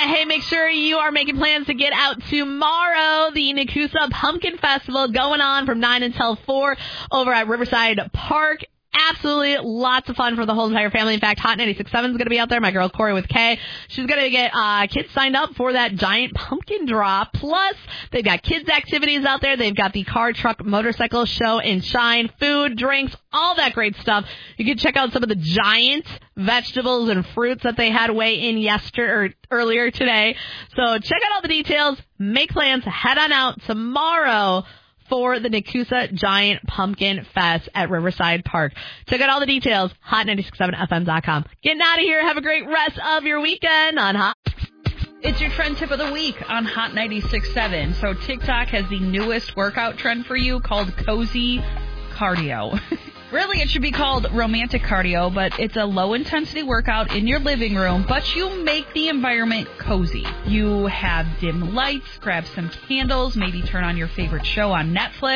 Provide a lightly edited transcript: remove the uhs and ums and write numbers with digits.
Hey, make sure you are making plans to get out tomorrow. The Nakusa Pumpkin Festival going on from 9 until 4 over at Riverside Park. Absolutely lots of fun for the whole entire family. In fact, Hot 96.7 is going to be out there. My girl Corey with K. She's going to get kids signed up for that giant pumpkin drop. Plus, they've got kids' activities out there. They've got the car, truck, motorcycle show and shine, food, drinks, all that great stuff. You can check out some of the giant vegetables and fruits that they had weigh in earlier today. So check out all the details. Make plans. Head on out tomorrow for the Nakusa Giant Pumpkin Fest at Riverside Park. Check out all the details, hot967fm.com. Getting out of here. Have a great rest of your weekend on Hot. It's your trend tip of the week on Hot 96.7. So TikTok has the newest workout trend for you called Cozy Cardio. Really, it should be called romantic cardio, but it's a low-intensity workout in your living room, but you make the environment cozy. You have dim lights, grab some candles, maybe turn on your favorite show on Netflix.